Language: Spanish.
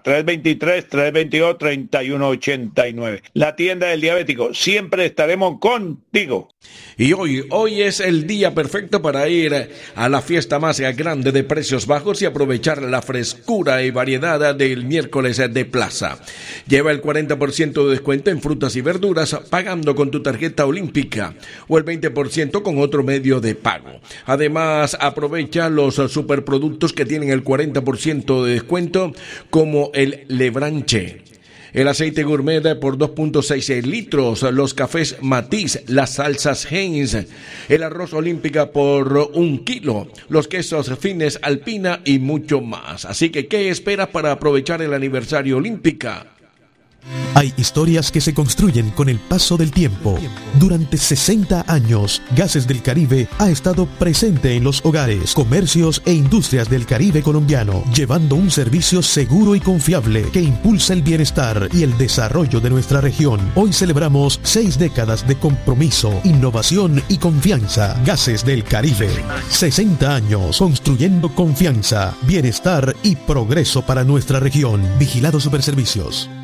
llamar 323-322-3189. La tienda del diabético, siempre estaremos contigo. Y hoy es el día perfecto para ir a la fiesta más grande de precios bajos y aprovechar la frescura y variedad del miércoles de plaza. Lleva el 40% de descuento en frutas y verduras pagando con tu tarjeta olímpica o el 20% con otro medio de pago. Además, aprovecha los superproductos que tienen el 40% de descuento como el Lebranche, el aceite gourmet por 2.6 litros, los cafés Matiz, las salsas Heinz, el arroz olímpica por 1 kilo, los quesos fines Alpina y mucho más. Así que, ¿qué esperas para aprovechar el aniversario olímpica? Hay historias que se construyen con el paso del tiempo. Durante 60 años, Gases del Caribe ha estado presente en los hogares, comercios e industrias del Caribe colombiano, llevando un servicio seguro y confiable que impulsa el bienestar y el desarrollo de nuestra región. Hoy celebramos 6 décadas de compromiso, innovación y confianza. Gases del Caribe. 60 años construyendo confianza, bienestar y progreso para nuestra región. Vigilado Superservicios.